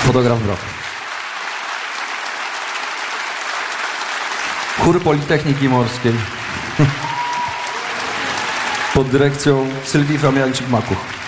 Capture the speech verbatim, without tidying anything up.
Fotograf Broch. Chór Politechniki Morskiej pod dyrekcją Sylwii Famiańczyk-Makuch.